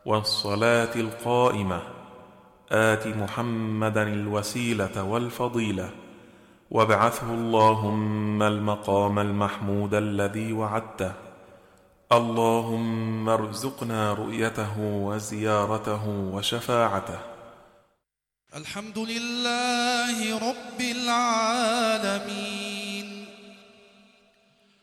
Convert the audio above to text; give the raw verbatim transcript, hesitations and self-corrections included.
والصلاة القائمة آت محمدا الوسيلة والفضيلة وابعثه اللهم المقام المحمود الذي وعدته. اللهم ارزقنا رؤيته وزيارته وشفاعته. الحمد لله رب العالمين